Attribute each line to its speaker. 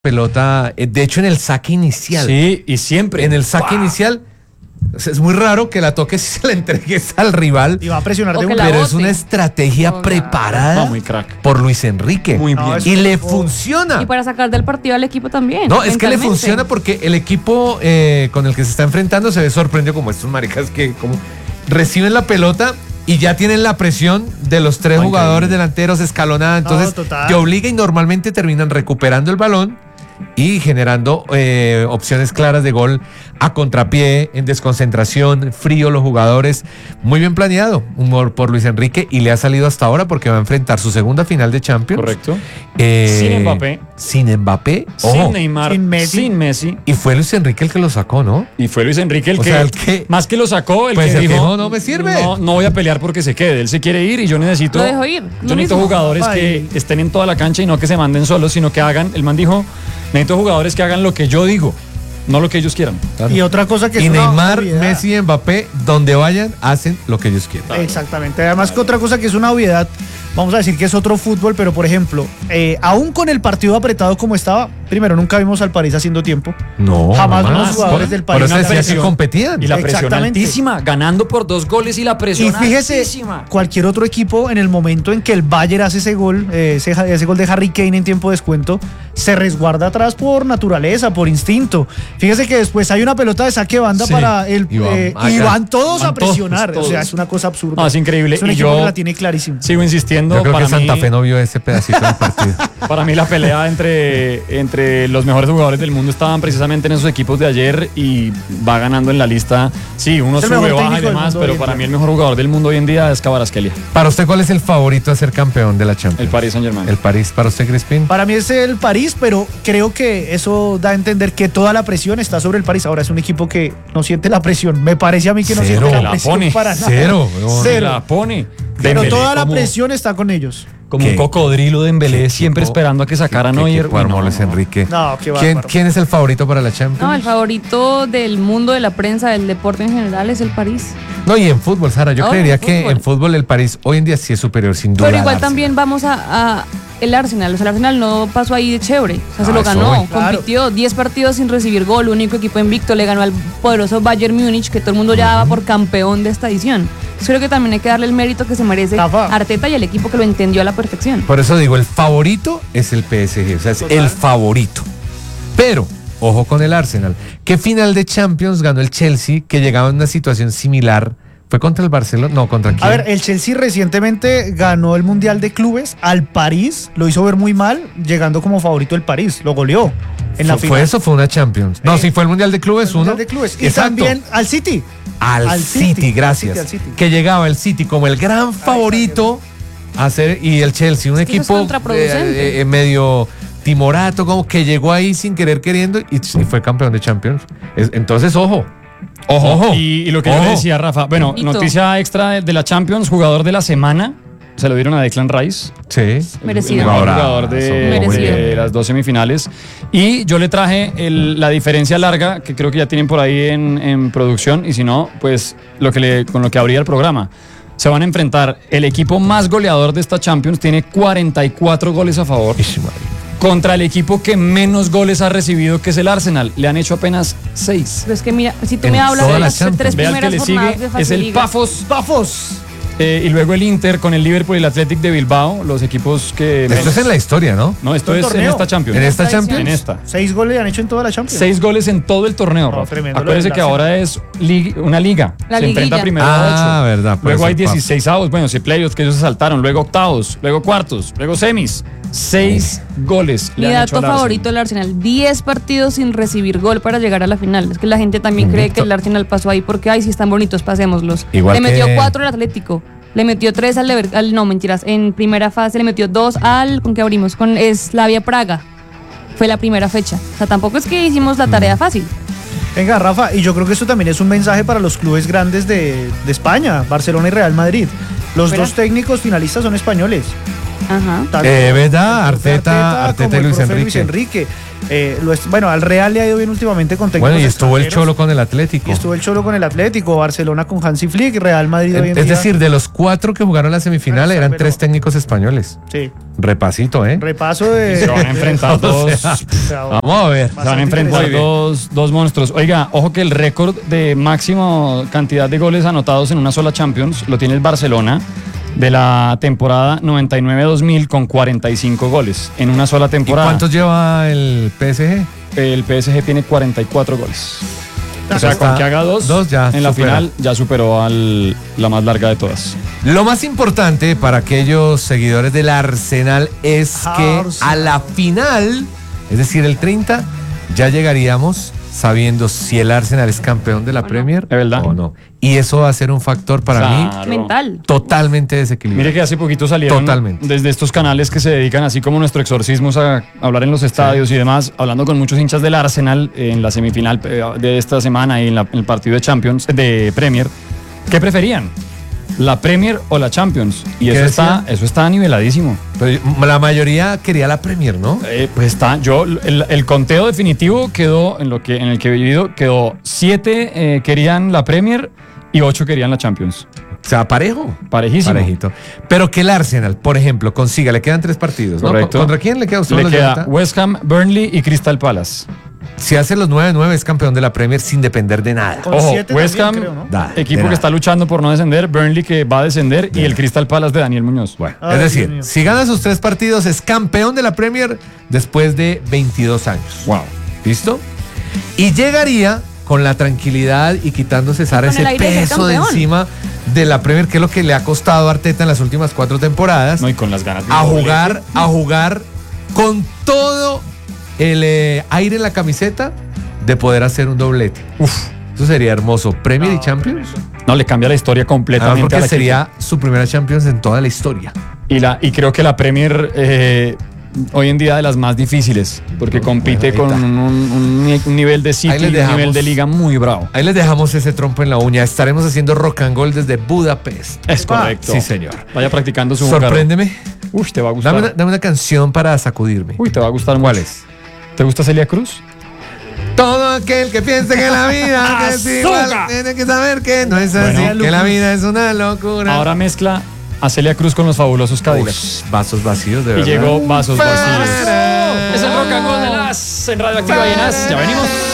Speaker 1: pelota, de hecho en el saque inicial.
Speaker 2: Sí, y siempre.
Speaker 1: En el saque inicial, es muy raro que la toques y se la entregues al rival.
Speaker 3: Y va a presionar de
Speaker 1: una. Pero es una estrategia preparada
Speaker 2: muy crack.
Speaker 1: por Luis Enrique.
Speaker 2: Muy bien.
Speaker 1: Y le funciona.
Speaker 4: Y para sacar del partido al equipo también.
Speaker 1: No, es que le funciona porque el equipo con el que se está enfrentando se ve sorprendido como estos maricas que como reciben la pelota y ya tienen la presión de los tres jugadores delanteros escalonada. Entonces te obliga y normalmente terminan recuperando el balón y generando opciones claras de gol a contrapié, en desconcentración, frío los jugadores. Muy bien planeado, humor por Luis Enrique, y le ha salido hasta ahora porque va a enfrentar su segunda final de Champions.
Speaker 2: Correcto. Sin Mbappé.
Speaker 1: Sin Mbappé.
Speaker 2: Sin Neymar. Sin Messi.
Speaker 1: Y fue Luis Enrique el que lo sacó, ¿no?
Speaker 2: Y fue Luis Enrique el que más que lo sacó, el
Speaker 1: pues
Speaker 2: que dijo,
Speaker 1: no me sirve.
Speaker 2: No voy a pelear porque se quede. Él se quiere ir y yo necesito.
Speaker 4: Lo dejo ir.
Speaker 2: Yo necesito jugadores que estén en toda la cancha y no que se manden solos, sino que hagan. El man dijo, necesito jugadores que hagan lo que yo digo, no lo que ellos quieran.
Speaker 3: Claro. Y otra cosa que
Speaker 1: es Neymar, Messi y Mbappé, donde vayan, hacen lo que ellos quieran.
Speaker 3: Exactamente. Además que otra cosa que es una obviedad, vamos a decir que es otro fútbol, pero por ejemplo, aún con el partido apretado como estaba, primero nunca vimos al París haciendo tiempo.
Speaker 1: No,
Speaker 3: jamás los jugadores del París.
Speaker 1: Por eso se competían.
Speaker 2: Y la presión altísima, ganando por 2 goles y la presión
Speaker 3: altísima. Y fíjese,
Speaker 2: altísima.
Speaker 3: Cualquier otro equipo en el momento en que el Bayern hace ese gol, ese gol de Harry Kane en tiempo de descuento, se resguarda atrás por naturaleza, por instinto. Fíjese que después hay una pelota de saque de banda para el y van todos a presionar. Todos. O sea, es una cosa absurda.
Speaker 2: No, es increíble.
Speaker 3: Es un equipo que la tiene clarísimo.
Speaker 2: Sigo insistiendo.
Speaker 1: Yo creo que Santa Fe no vio ese pedacito del partido.
Speaker 2: Para mí la pelea entre los mejores jugadores del mundo estaban precisamente en esos equipos de ayer y va ganando en la lista. Sí, uno sube, baja y demás, pero para mí el mejor jugador del mundo hoy en día es Kvaratskhelia.
Speaker 1: Para usted, ¿cuál es el favorito a ser campeón de la Champions?
Speaker 2: El Paris Saint-Germain.
Speaker 1: El París. ¿Para usted, Crispín?
Speaker 3: Para mí es el París, pero creo que eso da a entender que toda la presión está sobre el París. Ahora es un equipo que no siente la presión. Me parece a mí que no siente la presión para nada.
Speaker 1: Cero.
Speaker 2: La pone.
Speaker 3: Pero toda la presión está con ellos.
Speaker 2: Como un cocodrilo de Dembélé, siempre esperando a que sacaran Neuer.
Speaker 1: Luis Enrique.
Speaker 3: No, qué
Speaker 1: ¿Quién es el favorito para la Champions?
Speaker 4: No, el favorito del mundo de la prensa, del deporte en general, es el París.
Speaker 1: No, y en fútbol, Sara, yo creería que en fútbol el París hoy en día sí es superior, sin duda.
Speaker 4: Pero igual también vamos a el Arsenal. O sea, el Arsenal no pasó ahí de chévere. O sea, se lo ganó. Compitió 10 partidos sin recibir gol, único equipo invicto. Le ganó al poderoso Bayern Múnich, que todo el mundo ya daba por campeón de esta edición. Entonces, creo que también hay que darle el mérito que se merece Arteta y el equipo que lo entendió a la perfección.
Speaker 1: Por eso digo, el favorito es el PSG. O sea, es el favorito. Pero, ojo con el Arsenal. ¿Qué final de Champions ganó el Chelsea que llegaba en una situación similar? ¿Fue contra el Barcelona? No, ¿contra quién?
Speaker 3: A ver, el Chelsea recientemente ganó el Mundial de Clubes al París, lo hizo ver muy mal, llegando como favorito el París, lo goleó en la final.
Speaker 1: ¿Fue eso? ¿Fue una Champions? No, sí fue el Mundial de Clubes, uno.
Speaker 3: Mundial de Clubes. Y también al City.
Speaker 1: Al City, gracias.
Speaker 3: Al City.
Speaker 1: Que llegaba el City como el gran favorito a ser, y el Chelsea, un equipo medio timorato, como que llegó ahí sin querer queriendo y fue campeón de Champions. Entonces, ojo.
Speaker 2: Y lo que yo le decía, Rafa, bueno, noticia extra de la Champions, jugador de la semana, se lo dieron a Declan Rice.
Speaker 1: Sí.
Speaker 4: Merecido.
Speaker 2: Jugador de las 2 semifinales. Y yo le traje la diferencia larga, que creo que ya tienen por ahí en producción, y si no, pues con lo que abría el programa. Se van a enfrentar el equipo más goleador de esta Champions, tiene 44 goles a favor. Contra el equipo que menos goles ha recibido, que es el Arsenal. Le han hecho apenas 6.
Speaker 4: Pero es que mira, si tú me hablas de las 3 primeras jornadas de fase
Speaker 2: es el
Speaker 4: liga.
Speaker 2: Pafos. Y luego el Inter con el Liverpool y el Athletic de Bilbao, los equipos que...
Speaker 1: Esto es en la historia, ¿no?
Speaker 2: No, esto es en esta Champions.
Speaker 1: ¿En esta Champions?
Speaker 2: En esta.
Speaker 3: 6 goles han hecho en toda la Champions.
Speaker 2: 6 goles en todo el torneo, Rafa. Acuérdense que ahora es una liga. Se enfrenta primero a 8.
Speaker 1: Verdad.
Speaker 2: Luego hay 16avos, bueno, si playoffs que ellos se saltaron, luego octavos, luego cuartos, luego semis. 6 goles.
Speaker 4: Mi dato favorito del Arsenal, 10 partidos sin recibir gol para llegar a la final. Es que la gente también cree que el Arsenal pasó ahí porque, si están bonitos, pasémoslos. Le metió 4 al Atlético, le metió 3 no, mentiras, en primera fase le metió 2 ¿con qué abrimos? Con Slavia Praga. Fue la primera fecha. O sea, tampoco es que hicimos la tarea fácil.
Speaker 3: Venga, Rafa, y yo creo que esto también es un mensaje para los clubes grandes de España, Barcelona y Real Madrid. Los 2 técnicos finalistas son españoles.
Speaker 4: Ajá.
Speaker 1: ¿Verdad? Arteta y Luis Enrique.
Speaker 3: Bueno, al Real le ha ido bien últimamente con técnicos.
Speaker 1: Bueno, y estuvo el Cholo con el Atlético.
Speaker 3: Y estuvo el Cholo con el Atlético, Barcelona con Hansi Flick, Real Madrid hoy en día.
Speaker 1: Es decir, de los 4 que jugaron la semifinal eran 3 técnicos españoles.
Speaker 3: Sí.
Speaker 1: Repasito, ¿eh?
Speaker 3: Repaso de...
Speaker 2: Se van a enfrentar dos.
Speaker 1: Vamos a ver.
Speaker 2: Se van a enfrentar dos monstruos. Oiga, ojo que el récord de máximo cantidad de goles anotados en una sola Champions lo tiene el Barcelona de la temporada 99-2000 con 45 goles en una sola temporada.
Speaker 1: ¿Y cuántos lleva el PSG?
Speaker 2: El PSG tiene 44 goles. O sea, con que haga dos
Speaker 1: ya
Speaker 2: en la
Speaker 1: supera.
Speaker 2: final ya superó la más larga de todas.
Speaker 1: Lo más importante para aquellos seguidores del Arsenal es que a la final, es decir, el 30, ya llegaríamos sabiendo si el Arsenal es campeón de la Premier
Speaker 2: ¿Es verdad?
Speaker 1: o no. Y eso va a ser un factor para mí
Speaker 4: mental.
Speaker 1: totalmente desequilibrado.
Speaker 2: Mire que hace poquito salieron desde estos canales que se dedican, así como nuestro Exorcismos, a hablar en los estadios y demás, hablando con muchos hinchas del Arsenal en la semifinal de esta semana y en el partido de Champions, de Premier. ¿Qué preferían? ¿La Premier o la Champions? Y eso está niveladísimo.
Speaker 1: Pero la mayoría quería la Premier, ¿no?
Speaker 2: Pues está, el conteo definitivo quedó, en el que he vivido, quedó 7 querían la Premier y 8 querían la Champions.
Speaker 1: O sea, parejo.
Speaker 2: Parejito.
Speaker 1: Pero que el Arsenal, por ejemplo, consiga, le quedan 3 partidos, ¿no?
Speaker 2: Correcto.
Speaker 1: ¿Contra quién le queda usted?
Speaker 2: Le queda West Ham, Burnley y Crystal Palace.
Speaker 1: Si hace los 9-9 es campeón de la Premier sin depender de nada.
Speaker 3: Con
Speaker 2: Ojo,
Speaker 3: 7
Speaker 2: West Ham,
Speaker 3: también, creo, ¿no?
Speaker 2: equipo que está luchando por no descender, Burnley que va a descender y el Crystal Palace de Daniel Muñoz.
Speaker 1: Bueno,
Speaker 3: Ay,
Speaker 1: es decir,
Speaker 3: Dios mío.
Speaker 1: si gana sus 3 partidos es campeón de la Premier después de 22 años.
Speaker 2: Wow.
Speaker 1: ¿Listo? Y llegaría con la tranquilidad y quitándose César
Speaker 4: Con el
Speaker 1: ese
Speaker 4: aire de ser
Speaker 1: peso de
Speaker 4: campeón.
Speaker 1: encima de la Premier, que es lo que le ha costado a Arteta en las últimas 4 temporadas,
Speaker 2: No, y con las ganas de
Speaker 1: a jugar con todo el aire en la camiseta de poder hacer un doblete. Eso sería hermoso. Premier y Champions.
Speaker 2: No, le cambia la historia
Speaker 1: Además,
Speaker 2: completamente
Speaker 1: porque
Speaker 2: a la
Speaker 1: sería su primera Champions en toda la historia.
Speaker 2: y creo que la Premier hoy en día de las más difíciles, porque compite
Speaker 1: Bueno,
Speaker 2: con
Speaker 1: ahí
Speaker 2: un nivel de
Speaker 1: Ahí
Speaker 2: City
Speaker 1: les
Speaker 2: y un
Speaker 1: dejamos.
Speaker 2: nivel de liga muy bravo.
Speaker 1: Ahí les dejamos ese trompo en la uña. Estaremos haciendo rock and roll desde Budapest.
Speaker 2: Es correcto.
Speaker 1: Sí, señor.
Speaker 2: Vaya practicando su húngaro.
Speaker 1: Sorpréndeme.
Speaker 2: Uy, te va a gustar.
Speaker 1: Dame una canción para sacudirme.
Speaker 2: Uy, te va a gustar
Speaker 1: ¿Cuál
Speaker 2: mucho.
Speaker 1: es?
Speaker 2: ¿Te gusta Celia Cruz?
Speaker 1: Todo aquel que piense que la vida es igual tiene que saber que no es así,
Speaker 2: Bueno,
Speaker 1: que la vida es una locura.
Speaker 2: Ahora mezcla a Celia Cruz con los fabulosos Cadillacs.
Speaker 1: Ush, vasos vacíos, de
Speaker 2: Y
Speaker 1: verdad.
Speaker 2: llegó Vasos Vacíos.
Speaker 1: Para.
Speaker 2: Es el rock and roll de las en Radio Activa Llenas. Ya venimos.